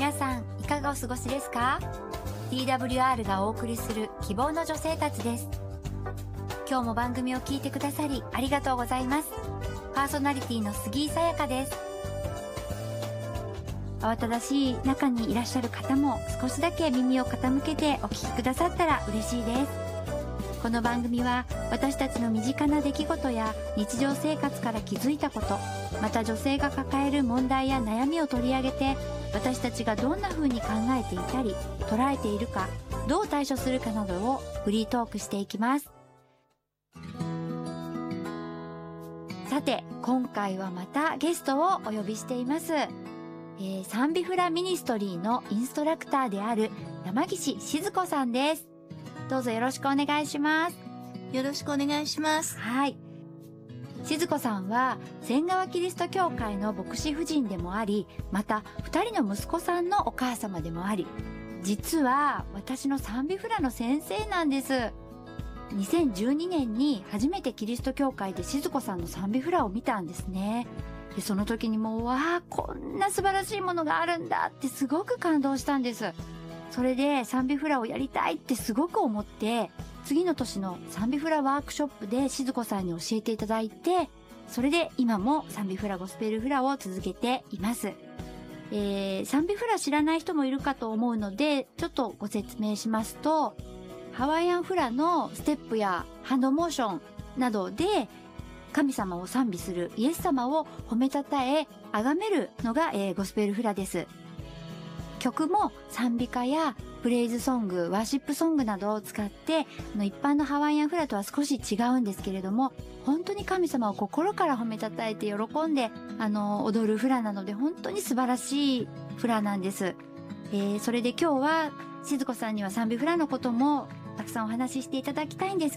皆さんいかがお過ごしですか？ TWR がお送りする希望の女性たちです。今日も番組を聞いてくださりありがとうございます。パーソナリティの杉井さやかです。慌ただしい中にいらっしゃる方も少しだけ耳を傾けてお聞きくださったら嬉しいです。この番組は私たちの身近な出来事や日常生活から気づいたこと、また女性が抱える問題や悩みを取り上げて、私たちがどんな風に考えていたり捉えているか、どう対処するかなどをフリートークしていきます。さて今回はまたゲストをお呼びしています。賛美フラミニストリーのインストラクターである山岸静子さんです。どうぞよろしくお願いします。 よろしくお願いします。 はい。静子さんは仙川キリスト教会の牧師夫人でもあり、また2人の息子さんのお母様でもあり、実は私の賛美フラの先生なんです。2012年に初めてキリスト教会で静子さんの賛美フラを見たんですね。でその時にもう、わあ、こんな素晴らしいものがあるんだってすごく感動したんです。それで賛美フラをやりたいってすごく思って、次の年の賛美フラワークショップで静子さんに教えていただいて、それで今も賛美フラゴスペルフラを続けています。賛美フラ知らない人もいるかと思うので、ちょっとご説明しますと、ハワイアンフラのステップやハンドモーションなどで神様を賛美する、イエス様を褒めたたえ、崇めるのが、ゴスペルフラです。曲も賛美歌やプレイズソング、ワーシップソングなどを使って、一般のハワイアンフラとは少し違うんですけれども、本当に神様を心から褒めたたえて喜んで、踊るフラなので、本当に素晴らしいフラなんです。それで今日は静子さんには賛美フラのこともたくさんお話ししていただきたいんです